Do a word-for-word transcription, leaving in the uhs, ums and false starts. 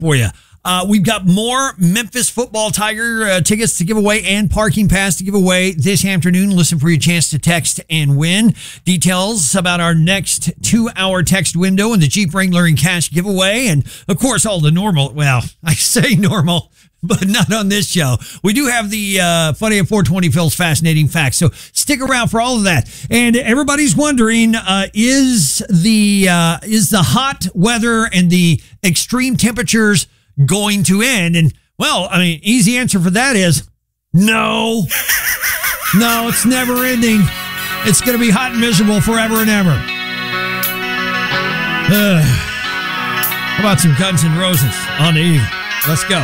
for you. Uh, we've got more Memphis Football Tiger uh, tickets to give away and parking pass to give away this afternoon. Listen for your chance to text and win. Details about our next two-hour text window and the Jeep Wrangler and cash giveaway. And, of course, all the normal, well, I say normal, but not on this show. We do have the uh, Funny at four twenty Phil's Fascinating Facts. So stick around for all of that. And everybody's wondering, uh, is the uh, is the hot weather and the extreme temperatures going to end? And, well, I mean, easy answer for that is no. No, it's never ending. It's going to be hot and miserable forever and ever. Uh, how about some Guns N' Roses on the eve? Let's go.